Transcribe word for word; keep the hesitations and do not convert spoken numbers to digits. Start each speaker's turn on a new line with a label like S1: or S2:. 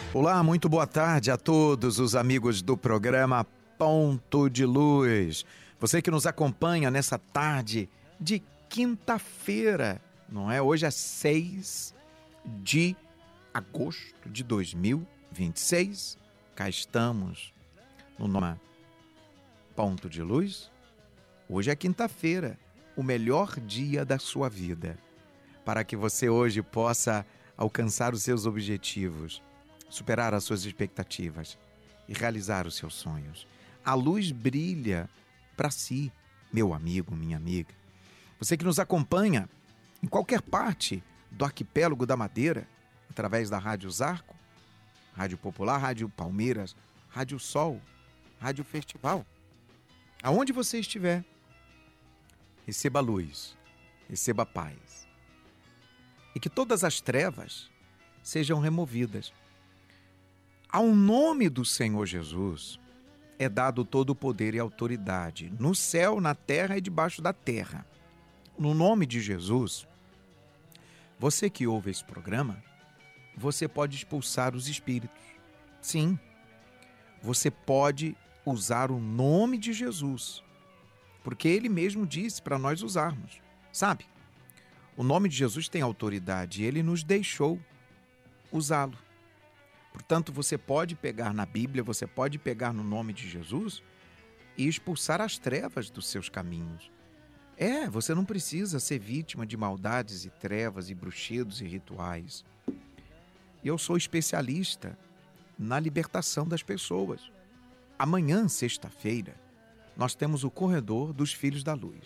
S1: Olá, muito boa tarde a todos os amigos do programa Ponto de Luz. Você que nos acompanha nessa tarde de quinta-feira, não é? Hoje é seis de agosto de dois mil e vinte e seis. Cá estamos no nome Ponto de Luz. Hoje é quinta-feira, o melhor dia da sua vida, para que você hoje possa alcançar os seus objetivos, superar as suas expectativas e realizar os seus sonhos. A luz brilha para si, meu amigo, minha amiga. Você que nos acompanha em qualquer parte do arquipélago da Madeira, através da Rádio Zarco, Rádio Popular, Rádio Palmeiras, Rádio Sol, Rádio Festival. Aonde você estiver, receba luz, receba paz. E que todas as trevas sejam removidas. Ao nome do Senhor Jesus é dado todo o poder e autoridade, no céu, na terra e debaixo da terra. No nome de Jesus, você que ouve esse programa, você pode expulsar os espíritos. Sim, você pode usar o nome de Jesus, porque Ele mesmo disse para nós usarmos. Sabe, o nome de Jesus tem autoridade e Ele nos deixou usá-lo. Portanto, você pode pegar na Bíblia, você pode pegar no nome de Jesus e expulsar as trevas dos seus caminhos. É, você não precisa ser vítima de maldades e trevas e bruxedos e rituais. Eu sou especialista na libertação das pessoas. Amanhã, sexta-feira, nós temos o Corredor dos Filhos da Luz.